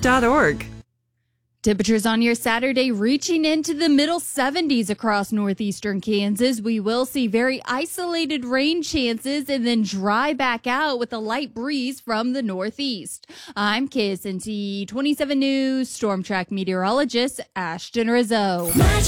KSSK.org. Temperatures on your Saturday reaching into the middle 70s across northeastern Kansas. We will see very isolated rain chances and then dry back out with a light breeze from the northeast. I'm KSNT 27 News Storm Track meteorologist Ashton Rizzo.